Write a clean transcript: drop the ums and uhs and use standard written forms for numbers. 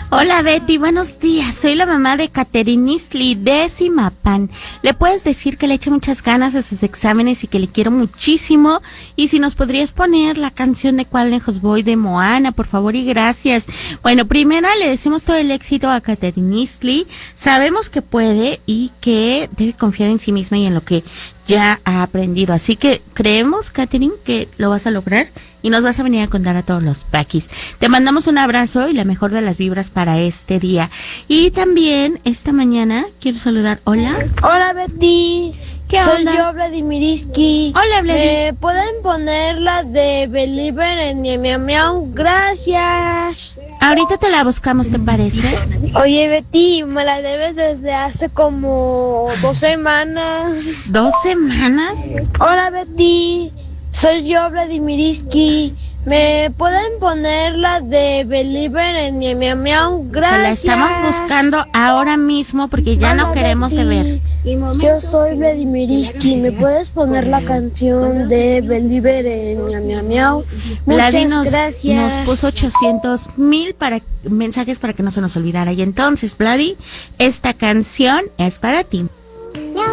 Hola Betty, buenos días. Soy la mamá de Caterinistli de Zimapán. Le puedes decir que le eche muchas ganas a sus exámenes y que le quiero muchísimo. Y si nos podrías poner la canción de Cuál lejos voy de Moana, por favor y gracias. Bueno, primero le decimos todo el éxito a Caterinistli. Sabemos que puede y que debe confiar en sí misma y en lo que ya ha aprendido. Así que creemos, Catherine, que lo vas a lograr y nos vas a venir a contar a todos los paquis. Te mandamos un abrazo y la mejor de las vibras para este día. Y también esta mañana quiero saludar. Hola. Hola Betty. ¿Qué Soy onda? yo, Vladimiriski. Hola, Vladi. ¿Me pueden poner la de Believer en Miau Miau Miau? Gracias. Ahorita te la buscamos, ¿te parece? Oye Betty, me la debes desde hace como 2 semanas. ¿2 semanas? Hola Betty, soy yo, Vladimiriski. ¿Me pueden poner la de Believer en Miau Miau Miau? Te la Gracias. estamos buscando ahora mismo porque ya no Hola, queremos de ver. Betty. Yo soy Vladimiriski. ¿Me puedes poner la canción de Believer en Miau Miau Miau? Vladi Muchas gracias. nos puso 800,000 mensajes para que no se nos olvidara. Y entonces, Vladi, esta canción es para ti.